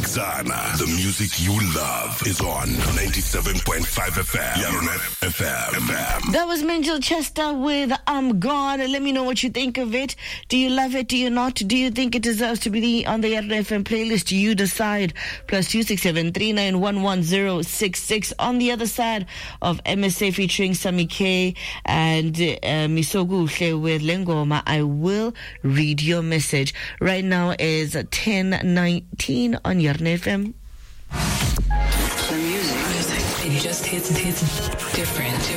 Mzana. The music you love is on 97.5 FM. Yarona FM. That was Minjel Chester with I'm God. Let me know what you think of it. Do you love it? Do you not? Do you think it deserves to be on the Yarona FM playlist? You decide. +267 39111066. On the other side of MSA featuring Sami K and Misogu Uhle with Lengoma, I will read your message. Right now is 10:19 on Yarona FM. The music, it just hits different.